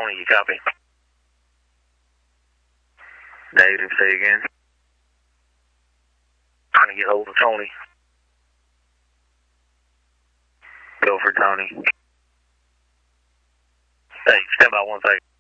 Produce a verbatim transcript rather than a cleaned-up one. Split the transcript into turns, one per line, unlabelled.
Tony, you copy? Negative, say again. Trying to get hold of Tony. Go for Tony. Hey, stand by one second.